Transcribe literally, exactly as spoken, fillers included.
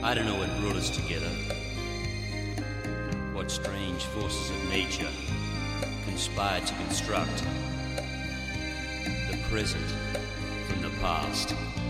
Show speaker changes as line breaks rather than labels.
I don't know what brought us together. What strange forces of nature conspired to construct the present from the past.